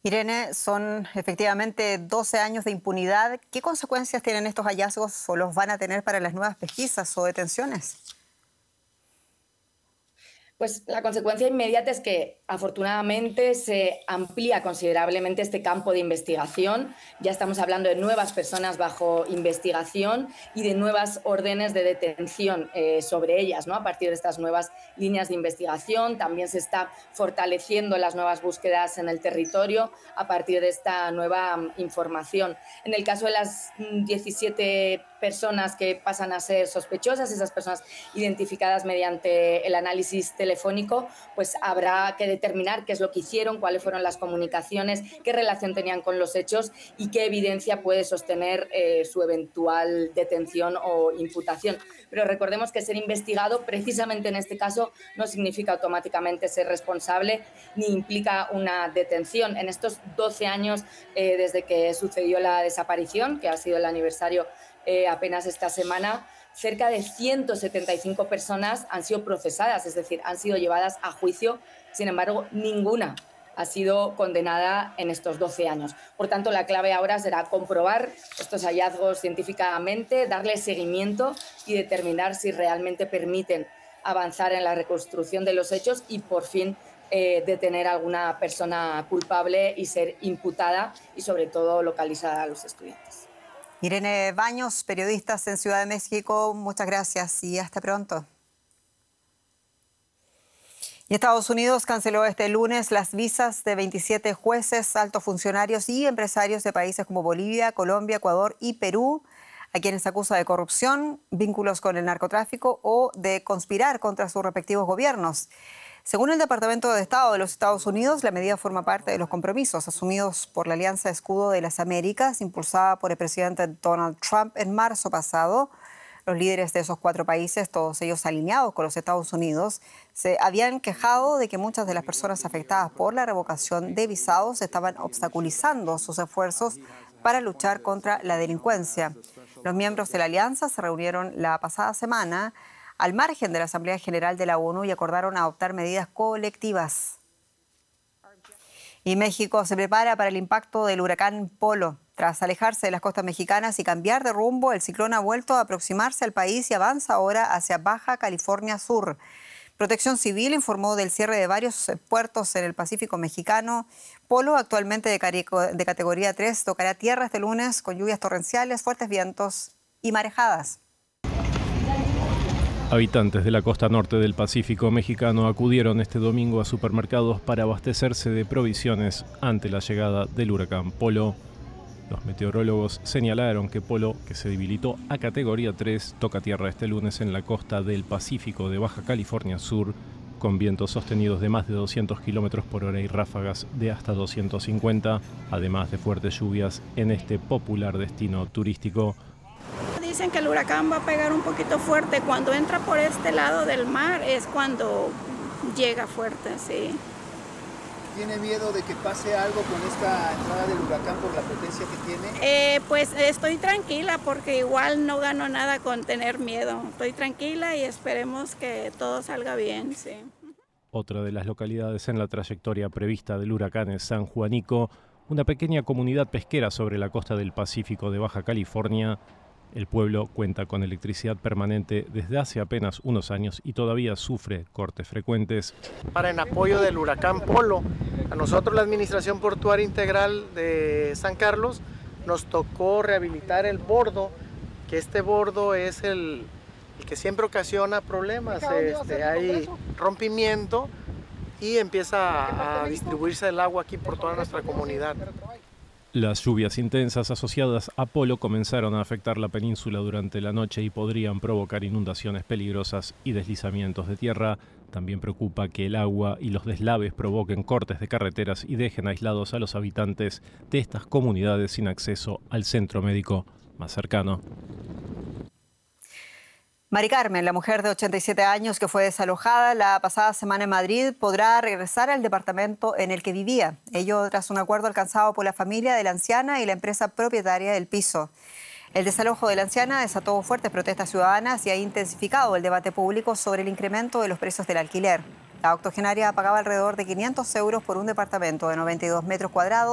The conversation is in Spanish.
Irene, son efectivamente 12 años de impunidad. ¿Qué consecuencias tienen estos hallazgos o los van a tener para las nuevas pesquisas o detenciones? Pues la consecuencia inmediata es que afortunadamente se amplía considerablemente este campo de investigación. Ya estamos hablando de nuevas personas bajo investigación y de nuevas órdenes de detención sobre ellas, ¿no? A partir de estas nuevas líneas de investigación. También se está fortaleciendo las nuevas búsquedas en el territorio a partir de esta nueva información. En el caso de las 17 personas que pasan a ser sospechosas, esas personas identificadas mediante el análisis telefónico, pues habrá que determinar qué es lo que hicieron, cuáles fueron las comunicaciones, qué relación tenían con los hechos y qué evidencia puede sostener su eventual detención o imputación. Pero recordemos que ser investigado, precisamente en este caso, no significa automáticamente ser responsable ni implica una detención. En estos 12 años desde que sucedió la desaparición, que ha sido el aniversario apenas esta semana, cerca de 175 personas han sido procesadas, es decir, han sido llevadas a juicio. Sin embargo, ninguna ha sido condenada en estos 12 años. Por tanto, la clave ahora será comprobar estos hallazgos científicamente, darle seguimiento y determinar si realmente permiten avanzar en la reconstrucción de los hechos y, por fin, detener a alguna persona culpable y ser imputada y, sobre todo, localizar a los estudiantes. Irene Baños, periodistas en Ciudad de México, muchas gracias y hasta pronto. Y Estados Unidos canceló este lunes las visas de 27 jueces, altos funcionarios y empresarios de países como Bolivia, Colombia, Ecuador y Perú, a quienes acusa de corrupción, vínculos con el narcotráfico o de conspirar contra sus respectivos gobiernos. Según el Departamento de Estado de los Estados Unidos, la medida forma parte de los compromisos asumidos por la Alianza Escudo de las Américas, impulsada por el presidente Donald Trump en marzo pasado. Los líderes de esos 4 países, todos ellos alineados con los Estados Unidos, se habían quejado de que muchas de las personas afectadas por la revocación de visados estaban obstaculizando sus esfuerzos para luchar contra la delincuencia. Los miembros de la alianza se reunieron la pasada semana al margen de la Asamblea General de la ONU y acordaron adoptar medidas colectivas. Y México se prepara para el impacto del huracán Polo. Tras alejarse de las costas mexicanas y cambiar de rumbo, el ciclón ha vuelto a aproximarse al país y avanza ahora hacia Baja California Sur. Protección Civil informó del cierre de varios puertos en el Pacífico mexicano. Polo, actualmente de categoría 3, tocará tierra este lunes con lluvias torrenciales, fuertes vientos y marejadas. Habitantes de la costa norte del Pacífico mexicano acudieron este domingo a supermercados para abastecerse de provisiones ante la llegada del huracán Polo. Los meteorólogos señalaron que Polo, que se debilitó a categoría 3, toca tierra este lunes en la costa del Pacífico de Baja California Sur, con vientos sostenidos de más de 200 km por hora y ráfagas de hasta 250, además de fuertes lluvias en este popular destino turístico. Dicen que el huracán va a pegar un poquito fuerte. Cuando entra por este lado del mar es cuando llega fuerte, sí. ¿Tiene miedo de que pase algo con esta entrada del huracán por la potencia que tiene? Pues estoy tranquila porque igual no gano nada con tener miedo. Estoy tranquila y esperemos que todo salga bien, sí. Otra de las localidades en la trayectoria prevista del huracán es San Juanico, una pequeña comunidad pesquera sobre la costa del Pacífico de Baja California. El pueblo cuenta con electricidad permanente desde hace apenas unos años y todavía sufre cortes frecuentes. Para en apoyo del huracán Polo, a nosotros la Administración Portuaria Integral de San Carlos nos tocó rehabilitar el bordo, que este bordo es el que siempre ocasiona problemas. Hay rompimiento y empieza a distribuirse el agua aquí por toda nuestra comunidad. Las lluvias intensas asociadas a Polo comenzaron a afectar la península durante la noche y podrían provocar inundaciones peligrosas y deslizamientos de tierra. También preocupa que el agua y los deslaves provoquen cortes de carreteras y dejen aislados a los habitantes de estas comunidades sin acceso al centro médico más cercano. Mari Carmen, la mujer de 87 años que fue desalojada la pasada semana en Madrid, podrá regresar al departamento en el que vivía. Ello tras un acuerdo alcanzado por la familia de la anciana y la empresa propietaria del piso. El desalojo de la anciana desató fuertes protestas ciudadanas y ha intensificado el debate público sobre el incremento de los precios del alquiler. La octogenaria pagaba alrededor de 500 euros por un departamento de 92 metros cuadrados.